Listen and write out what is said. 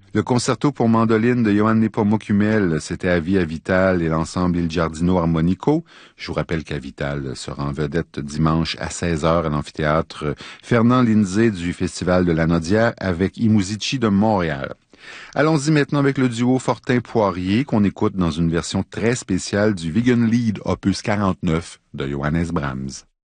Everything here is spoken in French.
Le concerto pour mandoline de Johann Nepomuk-Hummel, c'était à Via Vital et l'ensemble Il Giardino Armonico. Je vous rappelle qu'à Vital sera en vedette dimanche à 16h à l'amphithéâtre Fernand Lindsay du Festival de la Nodière avec I Musici de Montréal. Allons-y maintenant avec le duo Fortin-Poirier qu'on écoute dans une version très spéciale du Wiegenlied opus 49 de Johannes Brahms.